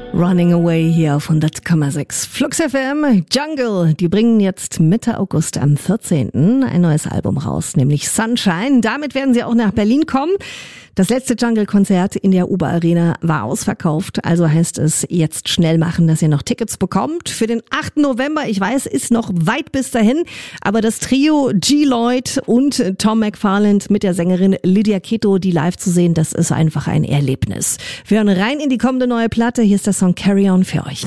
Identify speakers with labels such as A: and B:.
A: Running Away hier auf 100,6 Flux FM. Jungle, die bringen jetzt Mitte August am 14. ein neues Album raus, nämlich Sunshine. Damit werden sie auch nach Berlin kommen. Das letzte Jungle-Konzert in der Uber-Arena war ausverkauft, also heißt es jetzt schnell machen, dass ihr noch Tickets bekommt. Für den 8. November, ich weiß, ist noch weit bis dahin, aber das Trio G. Lloyd und Tom McFarland mit der Sängerin Lydia Keto, die live zu sehen, das ist einfach ein Erlebnis. Wir hören rein in die kommende neue Platte, hier ist der Song Carry On für euch.